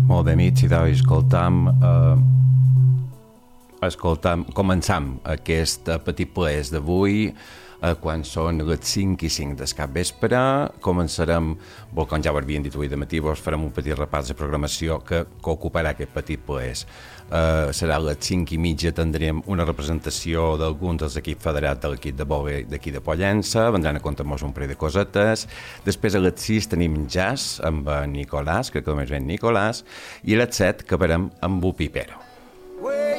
Molt bé, amics, i començam aquest petit plaer d'avui quan són les 5 i 5 del capvespre. Començarem, com ja ho havíem dit avui de matí, farem un petit repàs de programació que ocuparà aquest petit plaer. Serà a les 5:30, tindrem una representació d'alguns dels equips federats de l'equip de vòlei d'aquí de Pollença, vendran a comptar-nos un parell de cosetes. Després a les 6 tenim jazz amb Nicolàs, crec que només ven Nicolàs, i a les 7 acabarem amb el Pipero.